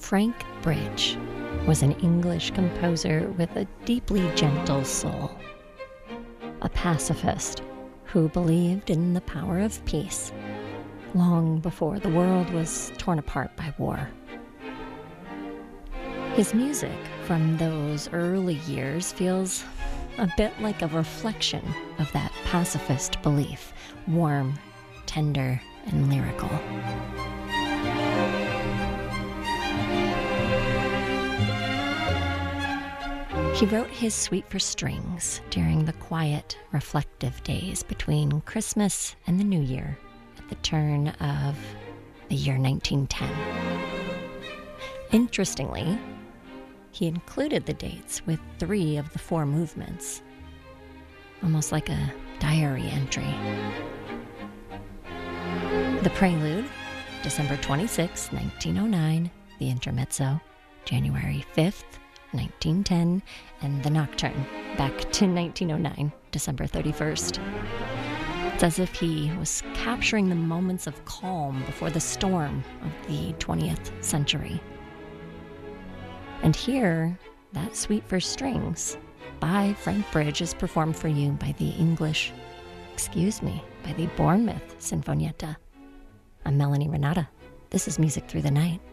Frank Bridge was an English composer with a deeply gentle soul, a pacifist who believed in the power of peace long before the world was torn apart by war. His music from those early years feels a bit like a reflection of that pacifist belief, warm, tender, and lyrical. He wrote his Suite for Strings during the quiet, reflective days between Christmas and the New Year at the turn of the year 1910. Interestingly, he included the dates with 3 of the 4 movements, almost like a diary entry. The Prelude, December 26, 1909, the Intermezzo, January 5th, 1910, and the Nocturne, back to 1909, December 31st. It's as if he was capturing the moments of calm before the storm of the 20th century. And here, that Suite for Strings by Frank Bridge is performed for you by the Bournemouth Sinfonietta. I'm Melanie Renata. This is Music Through the Night.